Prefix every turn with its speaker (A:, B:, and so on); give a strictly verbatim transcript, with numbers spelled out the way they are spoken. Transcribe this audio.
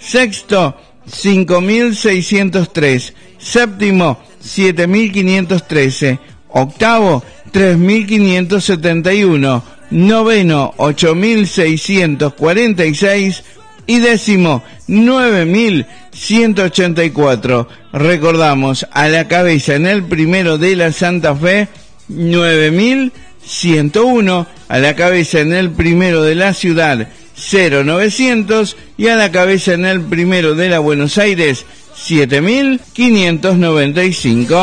A: sexto cinco mil seiscientos tres, séptimo siete mil quinientos trece, octavo tres mil quinientos setenta y uno, noveno ocho mil seiscientos cuarenta y seis y décimo nueve mil ciento ochenta y cuatro. Recordamos, a la cabeza en el primero de la Santa Fe, nueve mil ciento uno, a la cabeza en el primero de la Ciudad, cero novecientos, y a la cabeza en el primero de la Buenos Aires, siete mil quinientos noventa y cinco.